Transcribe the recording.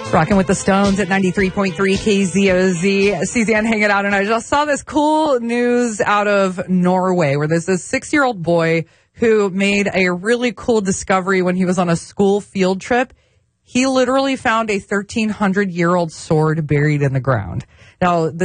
Rocking with the Stones at 93.3 KZOZ. Suzanne hanging out, and I just saw this cool news out of Norway where there's this 6-year-old boy who made a really cool discovery when he was on a school field trip. He literally found a 1,300-year-old sword buried in the ground. Now,